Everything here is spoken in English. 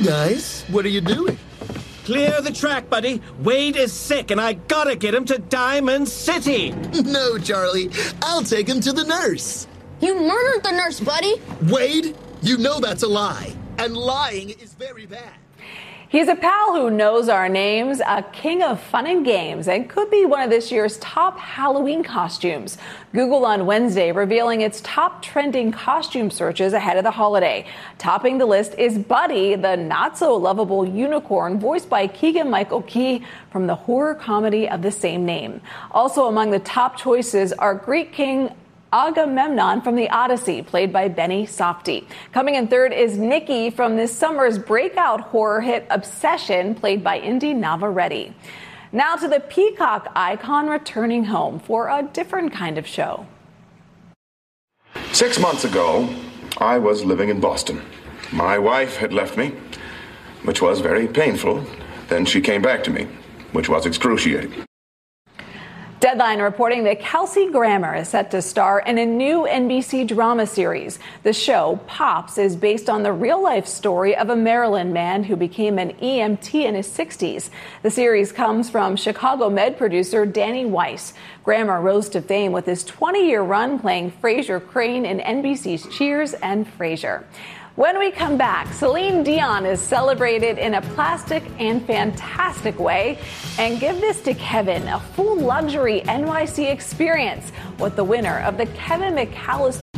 guys. What are you doing? Clear the track, buddy. Wade is sick, and I gotta get him to Diamond City. No, Charlie. I'll take him to the nurse. You murdered the nurse, buddy. Wade, you know that's a lie. And lying is very bad. He's a pal who knows our names, a king of fun and games, and could be one of this year's top Halloween costumes. Google on Wednesday revealing its top trending costume searches ahead of the holiday. Topping the list is Buddy, the not-so-lovable unicorn voiced by Keegan-Michael Key from the horror comedy of the same name. Also among the top choices are Greek king Agamemnon from the Odyssey, played by Benny Safdie. Coming in third is Nikki from this summer's breakout horror hit Obsession, played by Indy Navarrete. Now to the Peacock icon returning home for a different kind of show. 6 months ago, I was living in Boston. My wife had left me, which was very painful. Then she came back to me, which was excruciating. Deadline reporting that Kelsey Grammer is set to star in a new NBC drama series. The show, Pops, is based on the real-life story of a Maryland man who became an EMT in his 60s. The series comes from Chicago Med producer Danny Weiss. Grammer rose to fame with his 20-year run playing Frasier Crane in NBC's Cheers and Frasier. When we come back, Celine Dion is celebrated in a plastic and fantastic way. And give this to Kevin, a full luxury NYC experience with the winner of the Kevin McAllister